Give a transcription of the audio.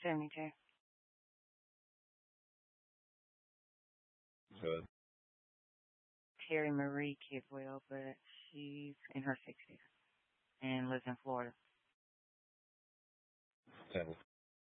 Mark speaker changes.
Speaker 1: 72.
Speaker 2: Good.
Speaker 1: Terry Marie Kidwell, but she's in her 60s and lives in Florida.
Speaker 2: Ten.